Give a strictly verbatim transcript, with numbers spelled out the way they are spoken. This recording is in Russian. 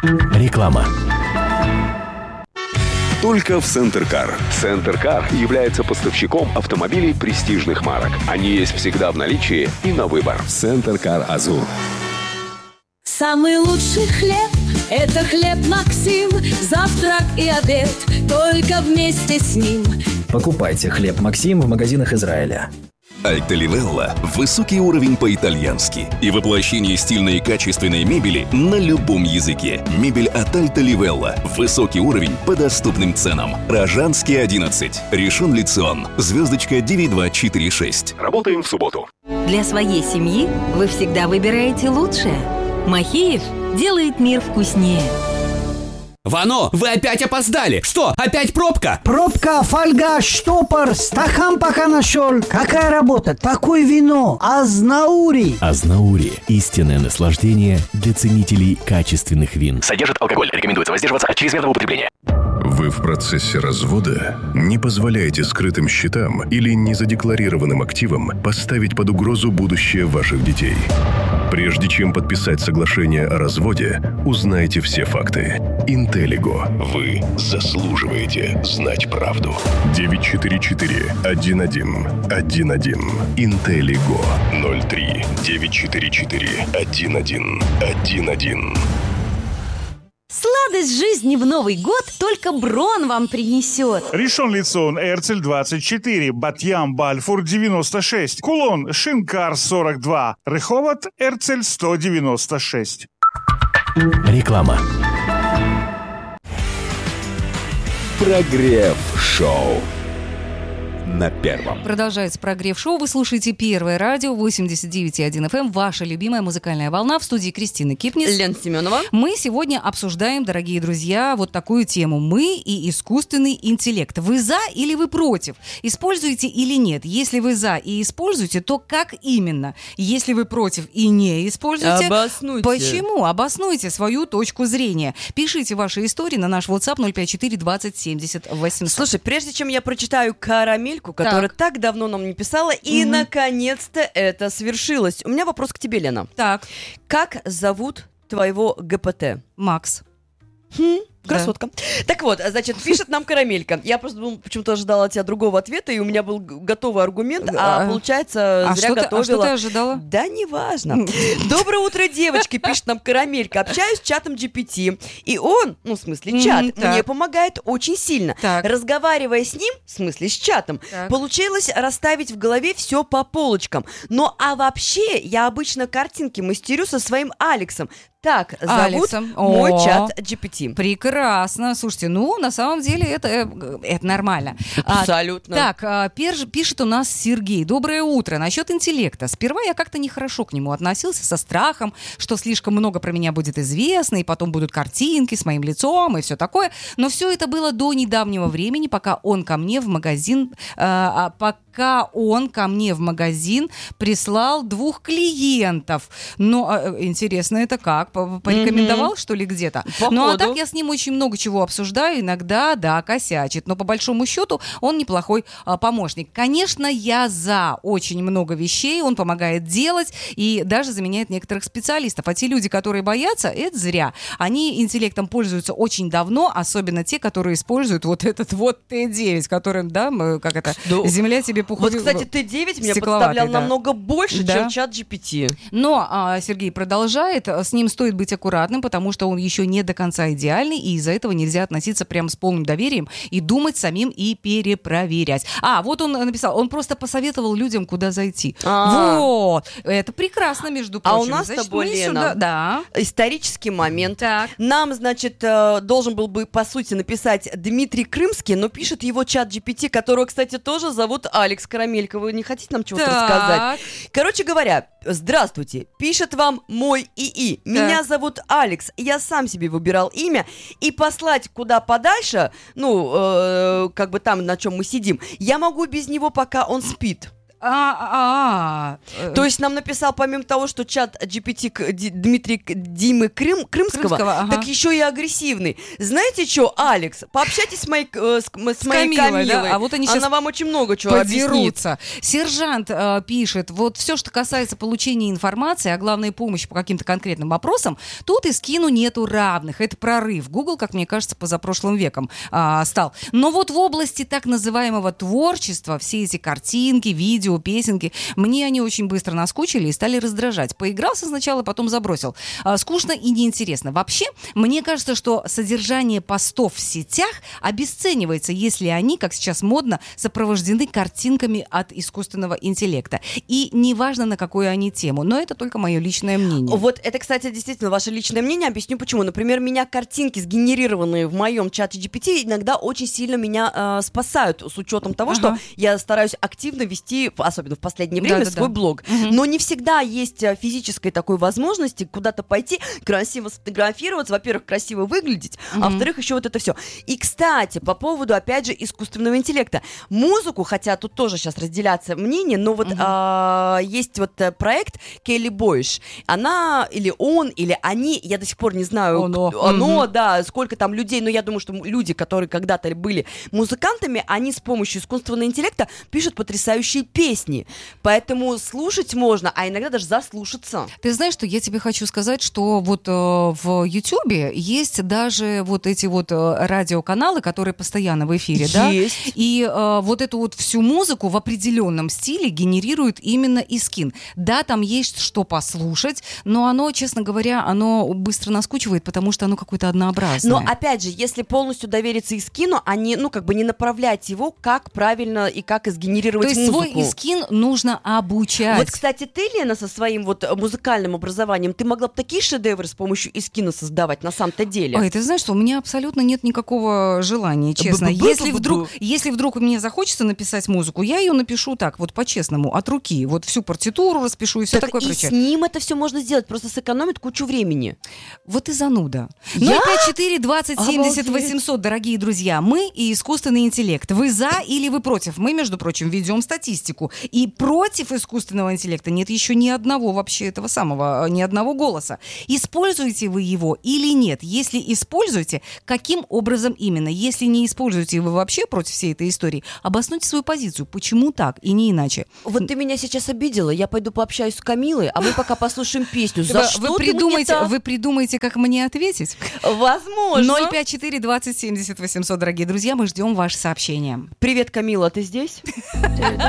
Реклама. Только в Центркар. Центркар является поставщиком автомобилей престижных марок. Они есть всегда в наличии и на выбор. Центркар Азур. Самый лучший хлеб – это хлеб Максим. Завтрак и обед только вместе с ним. Покупайте хлеб Максим в магазинах Израиля. Альта Ливелла – высокий уровень по-итальянски и воплощение стильной и качественной мебели на любом языке. Мебель от Альта Ливелла. Высокий уровень по доступным ценам. Рожанский, одиннадцать. Ришон Ле-Цион. Звездочка девять два четыре шесть. Работаем в субботу. Для своей семьи вы всегда выбираете лучшее. Махеев делает мир вкуснее. Вано, вы опять опоздали! Что, опять пробка? Пробка, фольга, штопор, стакан пока нашел. Какая работа? Такое вино. Азнаури. Азнаури – истинное наслаждение для ценителей качественных вин. Содержит алкоголь. Рекомендуется воздерживаться от чрезмерного употребления. Вы в процессе развода не позволяете скрытым счетам или незадекларированным активам поставить под угрозу будущее ваших детей. Прежде чем подписать соглашение о разводе, узнайте все факты. Интеллиго. Вы заслуживаете знать правду. девять четыре четыре один один один один. Интеллиго. ноль три девять четыре четыре один один один один. Сладость жизни в Новый год только Брон вам принесет. Ришон Ле-Цион, Эрцель двадцать четыре, Батьям, Бальфур девяносто шесть, Кулон, Шинкар сорок два, Реховат, Эрцель сто девяносто шесть. Реклама. Прогрев шоу на первом. Продолжается прогрев шоу. Вы слушаете Первое радио, восемьдесят девять и один эф эм. Ваша любимая музыкальная волна. В студии Кристина Кипнис. Лена Семенова. Мы сегодня обсуждаем, дорогие друзья, вот такую тему. Мы и искусственный интеллект. Вы за или вы против? Используете или нет? Если вы за и используете, то как именно? Если вы против и не используете, обоснуйте. Почему? Обоснуйте свою точку зрения. Пишите ваши истории на наш WhatsApp ноль пять четыре двадцать семьдесят восемьсот. Слушай, прежде чем я прочитаю «Карамельку», которая так. так давно нам не писала, и, угу. наконец-то, это свершилось. У меня вопрос к тебе, Лена. Так. Как зовут твоего ГПТ? Макс. Хм, красотка. Да. Так вот, значит, пишет нам Карамелька. Я просто ну, почему-то ожидала от тебя другого ответа, и у меня был готовый аргумент, а, а получается, а зря что готовила. Ты, а что ты ожидала? Да, неважно. Доброе утро, девочки, пишет нам Карамелька. Общаюсь с чатом джи пи ти, и он, ну, в смысле, чат, mm, мне помогает очень сильно. Так. Разговаривая с ним, в смысле, с чатом, так. получилось расставить в голове все по полочкам. Ну, а вообще, я обычно картинки мастерю со своим Алексом. Так зовут Алексом. мой О, чат джи пи ти. Прекрасно. Слушайте, ну, на самом деле это, это нормально. Абсолютно. А, так, пер, пишет у нас Сергей. Доброе утро. Насчет интеллекта. Сперва я как-то нехорошо к нему относился, со страхом, что слишком много про меня будет известно, и потом будут картинки с моим лицом и все такое. Но все это было до недавнего времени, пока он ко мне в магазин... Э, пока он ко мне в магазин прислал двух клиентов. Но э, интересно, это как? Порекомендовал, mm-hmm. что ли, где-то? Походу. Ну, а так я с ним очень много чего обсуждаю. Иногда, да, косячит. Но по большому счету он неплохой а, помощник. Конечно, я за очень много вещей. Он помогает делать и даже заменяет некоторых специалистов. А те люди, которые боятся, это зря. Они интеллектом пользуются очень давно, особенно те, которые используют вот этот вот Т девять, которым, да, мы, как это, да. земля тебе пуховик. Вот, кстати, Т девять меня подставлял да. намного больше, да. чем чат джи пи ти. Но а, Сергей продолжает. С ним стоит быть аккуратным, потому что он еще не до конца идеальный, и из-за этого нельзя относиться прямо с полным доверием и думать самим и перепроверять. А, вот он написал, он просто посоветовал людям, куда зайти. А-а-а. Вот. Это прекрасно, между прочим. А у нас значит, с тобой, Лена, сюда... да. исторический момент. Так. Нам, значит, должен был бы, по сути, написать Дмитрий Крымский, но пишет его чат джи пи ти, которого, кстати, тоже зовут Алекс Карамелька. Вы не хотите нам чего-то так. рассказать? Короче говоря, здравствуйте. Пишет вам мой ИИ. Меня так. зовут Алекс. Я сам себе выбирал имя. И послать куда подальше, ну, э, как бы там, на чем мы сидим, я могу без него, пока он спит. А, а, То есть нам написал, помимо того, что чат джи пи ти к- Ди- Дмитрий К- Димы Крым, Крымского, Крымского, ага. так еще и агрессивный. Знаете что, Алекс, пообщайтесь с моей, э, с, с С моей Камилой, да? Камилой. А вот они Она щас вам очень много чего объяснит. подерутся. Сержант э, пишет, вот все, что касается получения информации, а главное помощи по каким-то конкретным вопросам, тут и скину нету равных. Это прорыв. Google, как мне кажется, позапрошлым веком э, стал. Но вот в области так называемого творчества все эти картинки, видео, песенки, мне они очень быстро наскучили и стали раздражать. Поигрался сначала, потом забросил. Э, скучно и неинтересно. Вообще, мне кажется, что содержание постов в сетях обесценивается, если они, как сейчас модно, сопровождены картинками от искусственного интеллекта. И неважно, на какую они тему. Но это только мое личное мнение. Вот это, кстати, действительно ваше личное мнение. Объясню почему. Например, меня картинки, сгенерированные в моем чате джи пи ти, иногда очень сильно меня э, спасают, с учетом того, Ага. что я стараюсь активно вести, особенно в последнее время, Да-да-да. свой блог. Мгм. Но не всегда есть э, физической такой возможности куда-то пойти, красиво сфотографироваться, во-первых, красиво выглядеть, Мгм. а во-вторых, еще вот это все. И, кстати, по поводу, опять же, искусственного интеллекта. Музыку, хотя тут тоже сейчас разделяться мнения, но вот а, есть вот э, проект Келли Бойш. Она, или он, или они, я до сих пор не знаю, Оно. кто- оно, Мгм. да, сколько там людей, но я думаю, что м- люди, которые когда-то были музыкантами, они с помощью искусственного интеллекта пишут потрясающие песни. Поэтому слушать можно, а иногда даже заслушаться. Ты знаешь, что я тебе хочу сказать, что вот э, в Ютьюбе есть даже вот эти вот э, радиоканалы, которые постоянно в эфире, да? Есть. И э, вот эту вот всю музыку в определенном стиле генерирует именно Искин. Да, там есть что послушать, но оно, честно говоря, оно быстро наскучивает, потому что оно какое-то однообразное. Но опять же, если полностью довериться Искину, а не, ну, как бы не направлять его, как правильно и как сгенерировать То есть музыку. свой Искин нужно обучать. Вот, кстати, ты, Лена, со своим вот музыкальным образованием, ты могла бы такие шедевры с помощью Искина создавать на самом-то деле? Ой, ты знаешь, что у меня абсолютно нет никакого желания, честно. Бу-бу-бу-бу-бу. Если вдруг, если вдруг мне захочется написать музыку, я ее напишу так, вот по-честному, от руки. Вот всю партитуру распишу и все Так такое и прочее. с ним это все можно сделать, просто сэкономит кучу времени. Вот и зануда. Я? ноль пять четыре двадцать семьдесят Обалдеть. восемьсот, дорогие друзья. Мы и искусственный интеллект. Вы за или вы против? Мы, между прочим, ведем статистику. И против искусственного интеллекта нет еще ни одного вообще этого самого, ни одного голоса. Используете вы его или нет? Если используете, каким образом именно? Если не используете вы вообще против всей этой истории, обоснуйте свою позицию. Почему так и не иначе? Вот ты меня сейчас обидела, я пойду пообщаюсь с Камилой, а мы пока послушаем песню. За Вы, что вы ты мне придумаете, так? вы придумаете, как мне ответить? Возможно. ноль пять четыре двадцать семьдесят восемьсот, дорогие друзья, мы ждем ваши сообщения. Привет, Камила, ты здесь?